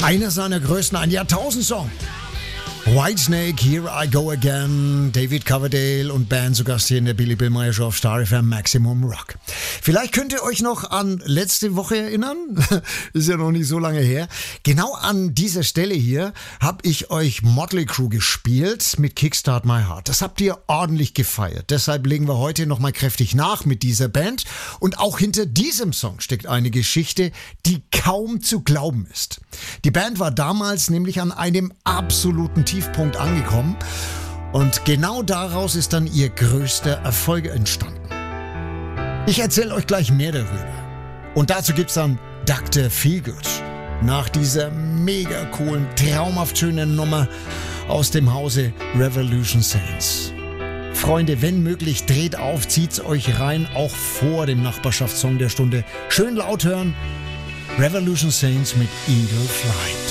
Einer seiner größten, ein Jahrtausendsong. Whitesnake, Here I Go Again, David Coverdale und Band zu Gast hier in der Billy Billmeyer Show auf Star FM Maximum Rock. Vielleicht könnt ihr euch noch an letzte Woche erinnern, ist ja noch nicht so lange her. Genau an dieser Stelle hier habe ich euch Motley Crue gespielt mit Kickstart My Heart. Das habt ihr ordentlich gefeiert. Deshalb legen wir heute nochmal kräftig nach mit dieser Band. Und auch hinter diesem Song steckt eine Geschichte, die kaum zu glauben ist. Die Band war damals nämlich an einem absoluten Tiefpunkt angekommen und genau daraus ist dann ihr größter Erfolg entstanden. Ich erzähle euch gleich mehr darüber. Und dazu gibt's dann Dr. Feelgood nach dieser mega coolen, traumhaft schönen Nummer aus dem Hause Revolution Saints. Freunde, wenn möglich, dreht auf, zieht's euch rein, auch vor dem Nachbarschaftssong der Stunde. Schön laut hören. Revolution Saints mit Eagle Flight.